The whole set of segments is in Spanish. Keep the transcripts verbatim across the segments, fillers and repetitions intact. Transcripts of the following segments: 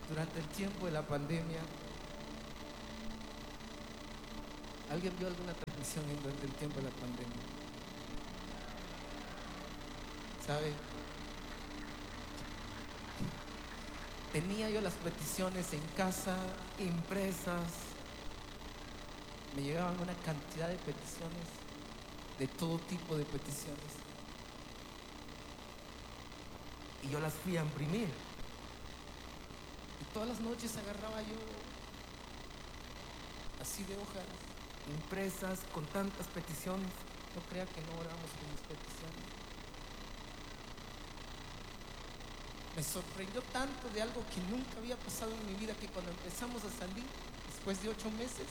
Durante el tiempo de la pandemia, ¿alguien vio alguna transmisión en durante el tiempo de la pandemia? ¿Sabe? Tenía yo las peticiones en casa, impresas. Me llegaban una cantidad de peticiones, de todo tipo de peticiones. Y yo las fui a imprimir. Y todas las noches agarraba yo así de hojas impresas con tantas peticiones. No crea que no oramos con mis peticiones. Me sorprendió tanto de algo que nunca había pasado en mi vida, que cuando empezamos a salir, después de ocho meses,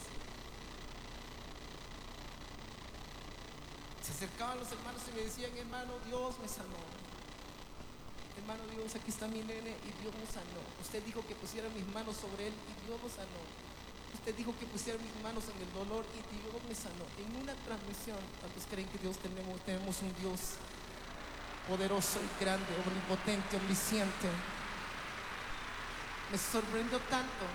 se acercaban los hermanos y me decían: hermano, Dios me sanó. Hermano Dios, aquí está mi nene y Dios me sanó. Usted dijo que pusiera mis manos sobre él y Dios lo sanó. Usted dijo que pusiera mis manos en el dolor y Dios me sanó. En una transmisión, ¿cuántos creen que Dios tenemos? Tenemos un Dios poderoso y grande, omnipotente, omnisciente. Me sorprendió tanto.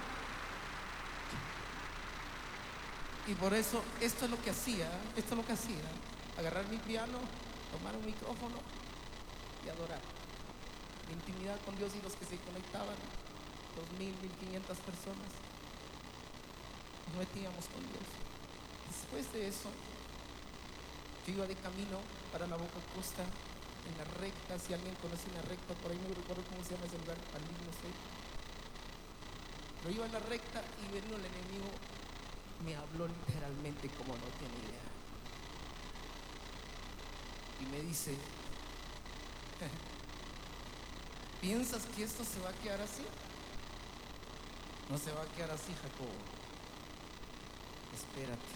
Y por eso, esto es lo que hacía, esto es lo que hacía. Agarrar mi piano, tomar un micrófono y adorar. La intimidad con Dios, y los que se conectaban, dos mil, mil quinientas personas, nos metíamos con Dios. Después de eso, yo iba de camino para la Boca Costa, en la recta. Si alguien conoce una recta, por ahí no recuerdo cómo se llama ese lugar, Palín, no sé. Pero iba en la recta y vino el enemigo, me habló literalmente como no tiene idea. Y me dice: ¿piensas que esto se va a quedar así? No se va a quedar así, Jacobo. Espérate,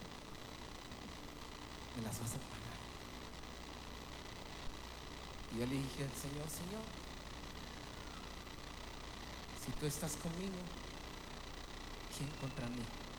me las vas a pagar. Y yo le dije al Señor: Señor, si tú estás conmigo, ¿quién contra mí?